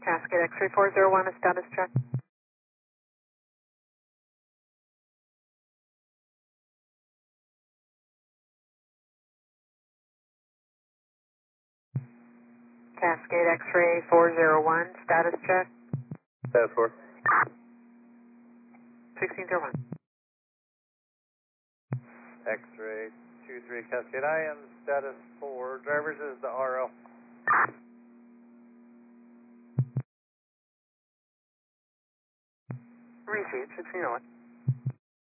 Cascade X-ray 401, a status check. Cascade X-ray 401, status check. Status 4. 1601. X-ray 23 Cascade. I am status 4. Drivers is the RL. Received, 1601.